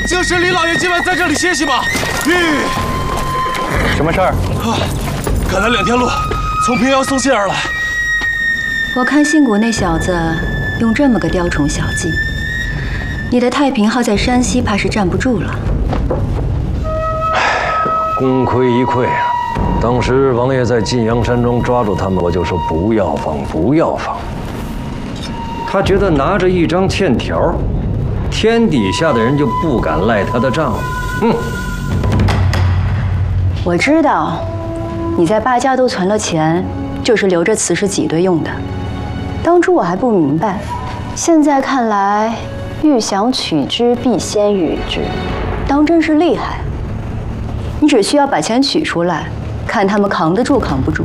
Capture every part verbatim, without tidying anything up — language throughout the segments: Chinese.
京师李老爷今晚在这里歇息吧。吁， 什么事儿？ 啊，赶来两天路，从平遥送信而来。 我看信谷那小子用这么个雕虫小技，你的太平号在山西怕是站不住了。 唉，功亏一篑啊！当时王爷在晋阳山庄抓住他们，我就说不要放，不要放。他觉得拿着一张欠条，天底下的人就不敢赖他的账。哼！ 我知道，你在八家都存了钱，就是留着此时挤兑用的。当初我还不明白，现在看来，欲想取之，必先予之，当真是厉害。你只需要把钱取出来，看他们扛得住扛不住。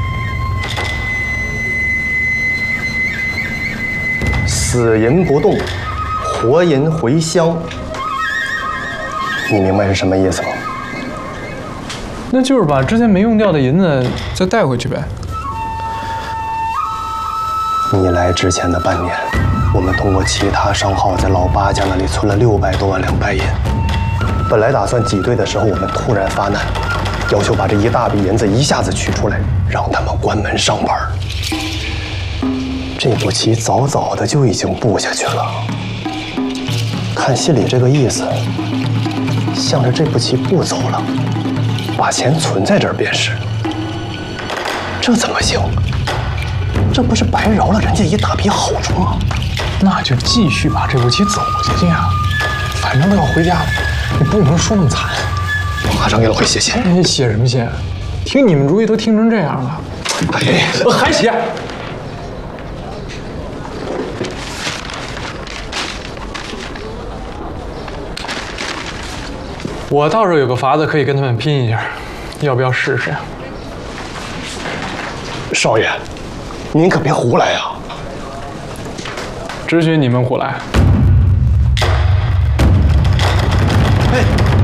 死银不动，活银回乡。你明白是什么意思吗？ 那就是把之前没用掉的银子再带回去呗。 你来之前的半年，我们通过其他商号在老八家那里存了六百多万两白银。本来打算挤兑的时候，我们突然发难，要求把这一大笔银子一下子取出来，让他们关门上班。这步棋早早的就已经布下去了。看信里这个意思，像是这步棋布走了，把钱存在这儿便是。这怎么行？这不是白饶了人家一大笔好处吗？ 那就继续把这步棋走下去啊！反正都要回家了，你不能说那么惨。 我马上给老会写信。 哎，写什么信？听你们主意都听成这样了， 哎， 还写？我倒是有个法子可以跟他们拼一下，要不要试试呀？ 少爷，您可别胡来啊！ 只许你们胡来。 哎。